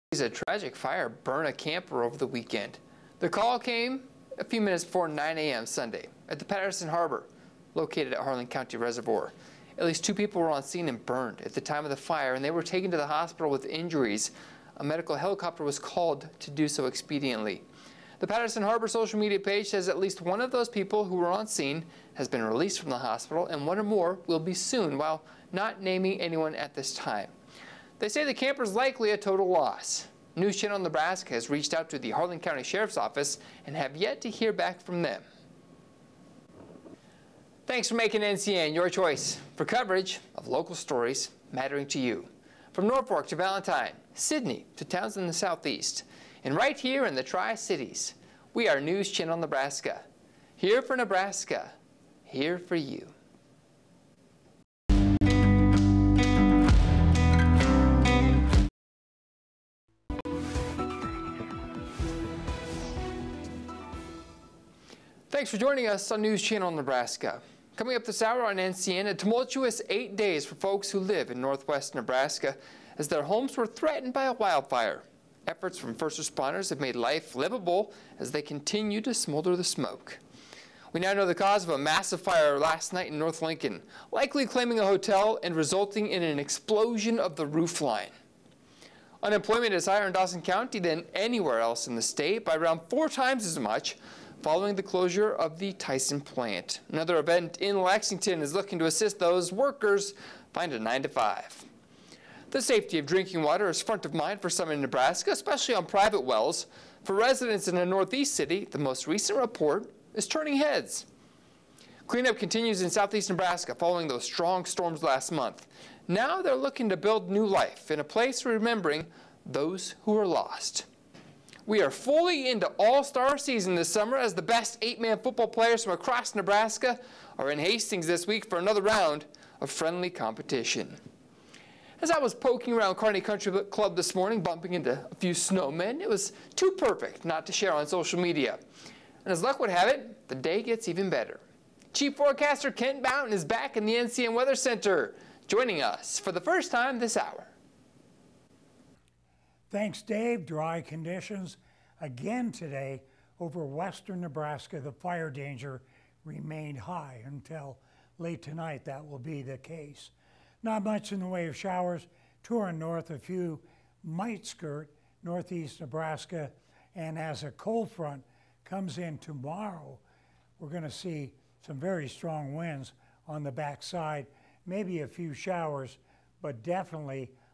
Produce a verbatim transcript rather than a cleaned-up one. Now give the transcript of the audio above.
A tragic fire burned a camper over the weekend. The call came a few minutes before nine A M Sunday at the Patterson Harbor, located at Harlan County Reservoir. At least two people were on scene and burned at the time of the fire, and they were taken to the hospital with injuries. A medical helicopter was called to do so expediently. The Patterson Harbor social media page says at least one of those people who were on scene has been released from the hospital, and one or more will be soon, while not naming anyone at this time. They say the camper is likely a total loss. News Channel Nebraska has reached out to the Harlan County Sheriff's Office and have yet to hear back from them. Thanks for making N C N your choice for coverage of local stories mattering to you. From Norfolk to Valentine, Sidney to towns in the southeast, and right here in the Tri-Cities, we are News Channel Nebraska. Here for Nebraska, here for you. Thanks for joining us on News Channel Nebraska. Coming up this hour on N C N, a tumultuous eight days for folks who live in northwest Nebraska as their homes were threatened by a wildfire. Efforts from first responders have made life livable as they continue to smolder the smoke. We now know the cause of a massive fire last night in North Lincoln, likely claiming a hotel and resulting in an explosion of the roof line. Unemployment is higher in Dawson County than anywhere else in the state by around four times as much, following the closure of the Tyson plant. Another event in Lexington is looking to assist those workers find a nine to five. The safety of drinking water is front of mind for some in Nebraska, especially on private wells. For residents in a northeast city, the most recent report is turning heads. Cleanup continues in southeast Nebraska following those strong storms last month. Now they're looking to build new life in a place remembering those who were lost. We are fully into all-star season this summer as the best eight-man football players from across Nebraska are in Hastings this week for another round of friendly competition. As I was poking around Kearney Country Club this morning, bumping into a few snowmen, it was too perfect not to share on social media. And as luck would have it, the day gets even better. Chief Forecaster Kent Boughton is back in the N C N Weather Center, joining us for the first time this hour. Thanks, Dave. Dry conditions again today over western Nebraska. The fire danger remained high until late tonight. That will be the case. Not much in the way of showers to our north. A few might skirt northeast Nebraska. And as a cold front comes in tomorrow, we're going to see some very strong winds on the backside. Maybe a few showers, but definitely